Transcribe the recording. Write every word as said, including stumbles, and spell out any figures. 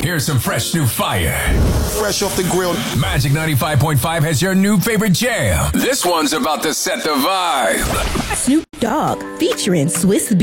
Here's some fresh new fire. Fresh off the grill. Magic ninety-five point five has your new favorite jam. This one's about to set the vibe. Snoop Dogg featuring Swiss